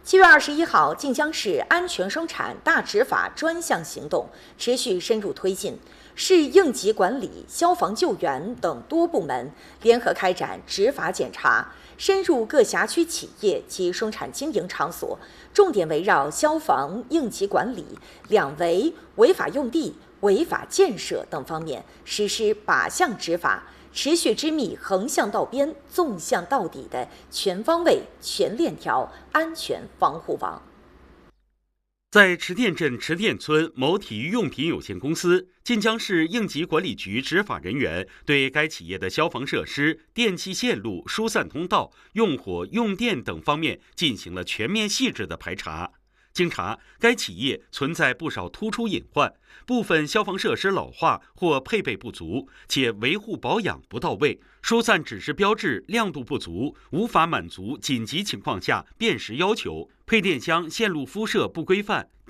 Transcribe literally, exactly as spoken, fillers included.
七月二十一号，晋江市安全生产大执法专项行动持续深入推进，市应急管理、消防救援等多部门联合开展执法检查，深入各辖区企业及生产经营场所，重点围绕消防、应急管理、两违、违法用地、违法建设等方面实施靶向执法，持续织密横向到边、纵向到底的全方位、全链条安全防护网。 在池店镇池店村某体育用品有限公司，晋江市应急管理局执法人员对该企业的消防设施、电气线路、疏散通道、用火、用电等方面进行了全面细致的排查。经查，该企业存在不少突出隐患，部分消防设施老化或配备不足，且维护保养不到位，疏散指示标志亮度不足，无法满足紧急情况下辨识要求，配电箱线路敷设不规范。